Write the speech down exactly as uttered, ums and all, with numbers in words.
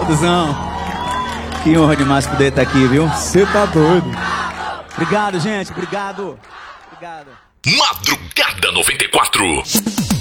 Alduzão, que honra demais poder estar aqui, viu? Você tá doido. Obrigado, gente, obrigado. Obrigado. Madrugada noventa e quatro.